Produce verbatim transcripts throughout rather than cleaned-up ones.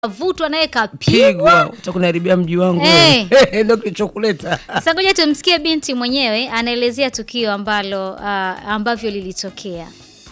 Vutwa naye kapigwa, utakunaribia mji wangu hey. Ndio kilichokuleta. Sasa ngoja tumsikie binti mwenyewe anaelezea tukio ambalo uh, ambavyo lilitokea.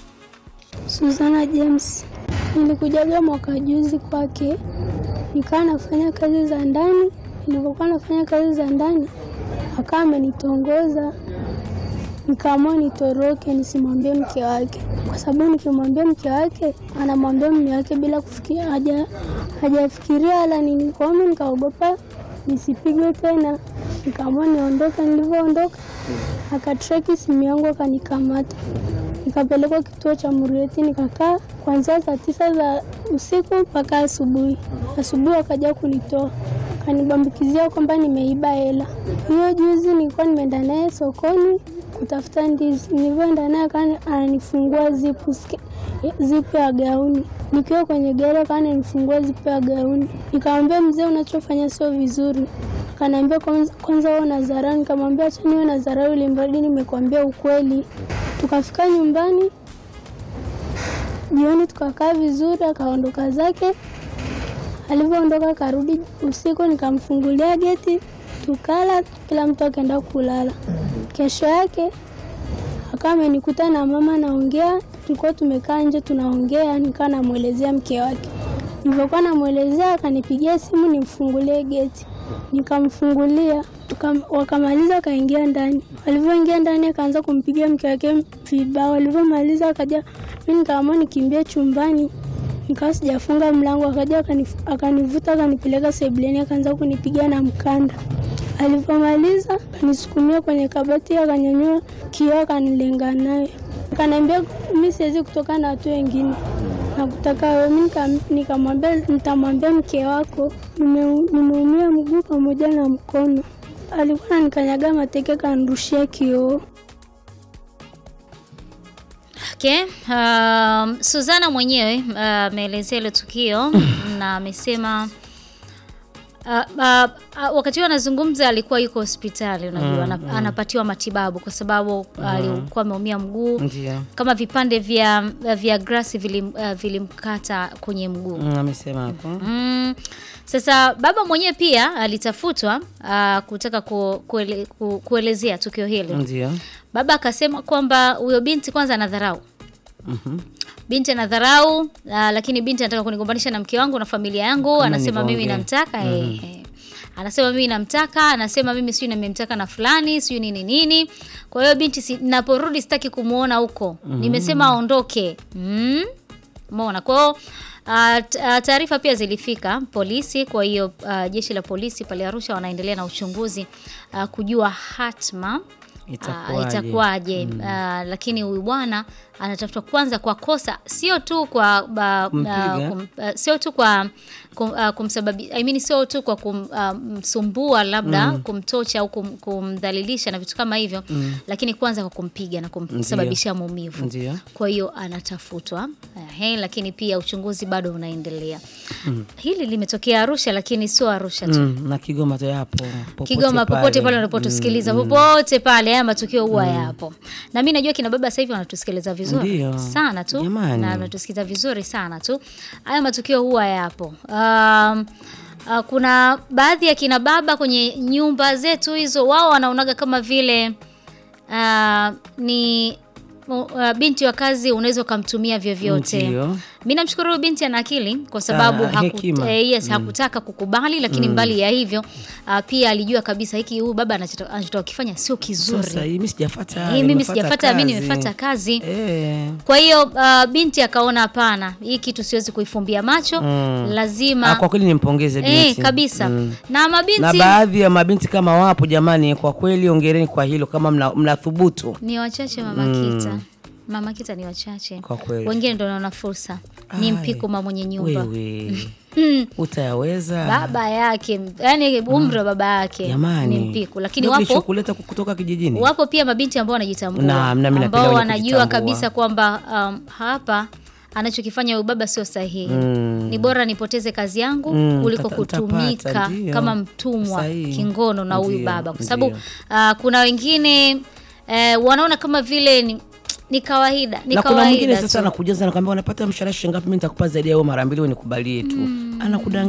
Suzana James, nilikujaga mwaka juzi kwake, nikaa nafanya kazi za ndani. Nilipokuwa nafanya kazi za ndani akawa amenitongoza, nikaamua nitoroke nisimwambie mke wake, kwa sababu nikimwambia mke wake anamwambia mume wake bila kufikiria, haja hajafikiria wala nini. Kwa hiyo nikaogopa nisipigwe tena, nikaamua niondoke. Nilipoondoka akatreki simu yangu akanikamata, nikapelekwa kituo cha Murieti, nikakaa kuanzia saa tisa za usiku mpaka asubuhi. Asubuhi akaja kunitoa, kanibambukizia kwamba nimeiba hela. Hiyo juzi nilikuwa nimeenda naye sokoni kutafuta ndizi. Nilipoenda naye ananifungua zipu zipu ya gauni. Nikiwa kwenye gari akanifungua zipu ya gauni. Nikamwambia, mzee, unachofanya sio vizuri. Akaniambia, kwanza wewe una dharau. Nikamwambia, acha niwe na dharau, ili mradi nimekuambia ukweli. Tukafika nyumbani jioni, tukakaa vizuri, akaondoka zake. Alipoondoka karudi usiku, nikamfungulia geti, tukala, kila mtu akaenda kulala. Kesho yake akawa amenikuta na mama naongea, tulikuwa tumekaa nje tunaongea, nikaa namuelezea mke wake. Nilipokuwa namuelezea akanipigia simu nimfungulie geti. Nikamfungulia, wakamaliza akaingia ndani. Walipoingia ndani akaanza kumpigia mke wake vibao. Walipomaliza akaja, mimi nikaamua nikimbie chumbani. Nikawa sijafunga mlango, akaja akanivuta akanipeleka sebuleni, akaanza kunipiga na mkanda. Alipomaliza akanisukumia kwenye kabati, akanyanyua kioo akanilenga naye. Akaniambia, mimi siwezi kutoka na watu wengine, nakutaka wewe. Mimi nikamwambia nitamwambia mke wako, nimeumia mguu pamoja na mkono. Alikuwa anikanyaga mateke kanirushia kioo. Okay, um, Suzana mwenyewe ameelezea uh, ile tukio na amesema Uh, uh, uh, wakati anazungumza alikuwa yuko hospitali, unajua mm, mm. anapatiwa matibabu kwa sababu mm. alikuwa ameumia mguu. Ndiyo. Kama vipande vya vya grasi vilim, uh, vilimkata kwenye mguu. Mm, amesema hapo. Mm. Sasa baba mwenyewe pia alitafutwa uh, kutaka ku, kuele, ku, kuelezea tukio hili. Ndiyo. Baba akasema kwamba huyo binti kwanza anadharau. Mhm. Binti anadharau, uh, lakini binti anataka kunigombanisha na mke wangu na familia yangu. Kama anasema mimi namtaka, mm -hmm. eh, eh. Anasema mimi namtaka, anasema mimi sio nimemtaka na fulani, sio nini nini. Kwa hiyo binti si, naporudi sitaki kumuona huko. Mm -hmm. Nimesema aondoke. Mm? Umeona? Kwa hiyo uh, taarifa pia zilifika polisi. Kwa hiyo uh, jeshi la polisi pale Arusha wanaendelea na uchunguzi uh, kujua hatma itakuwaje. Uh, itakuwaje. Mm. Uh, lakini huyu bwana anatafutwa kwanza kwa kosa sio tu kwa uh, uh, kum, uh, sio tu kwa kum, uh, kumsababi I mean sio tu kwa kumsumbua uh, labda mm. kumtocha au kum, kumdhalilisha na vitu kama hivyo, mm. lakini kwanza kwa kumpiga na kumsababisha maumivu. Ndiyo. Kwa hiyo anatafutwa. Uh, lakini pia uchunguzi bado unaendelea. Mm. Hili limetokea Arusha, lakini sio Arusha tu. Mm. Na Kigoma tu yapo. Kigoma popote pale unapotusikiliza, mm. popote pale haya matukio huwa mm. yapo. Na mimi najua kina baba sasa hivi wanatusikiliza vizuri. Ndiyo. Sana tu. Jamani. Na wanatusikiza vizuri sana tu. Haya matukio huwa yapo. Um, uh, kuna baadhi ya kina baba kwenye nyumba zetu hizo, wao wanaonaga kama vile uh, ni uh, binti wa kazi unaweza kumtumia vyovyote. Ndiyo. Mimi namshukuru binti ana akili kwa sababu ah, haku, eh, yes, mm. hakutaka kukubali, lakini mm. mbali ya hivyo uh, pia alijua kabisa hiki huyu baba anachotaka kufanya sio kizuri. Sasa mimi sijafuata, eh, mimi sijafuata, mimi nimefuata kazi. Eh. Kwa hiyo uh, binti akaona hapana, hii kitu siwezi kuifumbia macho, mm. lazima. Ah, kwa kweli nimpongeze binti. Eh, kabisa. Mm. Na mabinti, na baadhi ya mabinti kama wapo jamani, kwa kweli hongereni kwa hilo kama mna, mna thubutu. Ni wachache mama mm. Kita. Mama Kita ni wachache. Wengine ndio wanaona fursa. Ni mpiko mama mwenye nyumba. Wewe. Utayaweza. Baba yake, yani umri wa baba yake ni mpiko, lakini wapo kilichokuleta kutoka kijijini. Wapo pia mabinti ambao wanajitambua. Na, ambao wanajua kabisa kwamba um, hapa anachokifanya huyu baba sio sahihi. Mm. Ni bora nipoteze kazi yangu mm, kuliko kutumika tapata, kama mtumwa sahihi, kingono na huyu baba. Kwa sababu uh, kuna wengine uh, wanaona kama vile ni Ni kawaida, ni na kawaida. kuna mwingine sasa tu. anakujaza anakuambia unapata mshahara shilingi ngapi, mimi nitakupa zaidi ya hiyo mara mbili, wewe nikubalie tu. Mm. Anakudanganya.